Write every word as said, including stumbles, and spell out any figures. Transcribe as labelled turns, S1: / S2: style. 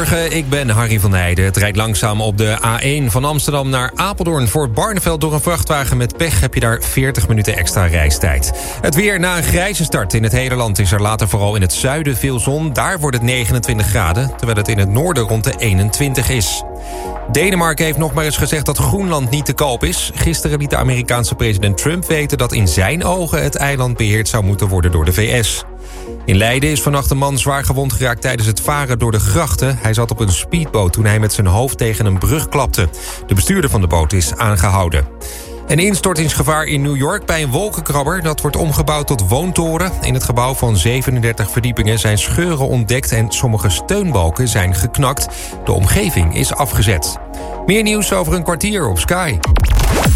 S1: Goedemorgen, ik ben Harry van Heijden. Het rijdt langzaam op de A één van Amsterdam naar Apeldoorn. Voor Barneveld door een vrachtwagen met pech heb je daar veertig minuten extra reistijd. Het weer na een grijze start in het hele land is er later vooral in het zuiden veel zon. Daar wordt het negenentwintig graden, terwijl het in het noorden rond de eenentwintig is. Denemarken heeft nog maar eens gezegd dat Groenland niet te koop is. Gisteren liet de Amerikaanse president Trump weten dat in zijn ogen het eiland beheerd zou moeten worden door de V S. In Leiden is vannacht een man zwaar gewond geraakt tijdens het varen door de grachten. Hij zat op een speedboot toen hij met zijn hoofd tegen een brug klapte. De bestuurder van de boot is aangehouden. Een instortingsgevaar in New York bij een wolkenkrabber. Dat wordt omgebouwd tot woontoren. In het gebouw van zevenendertig verdiepingen zijn scheuren ontdekt en sommige steunbalken zijn geknakt. De omgeving is afgezet. Meer nieuws over een kwartier op Sky.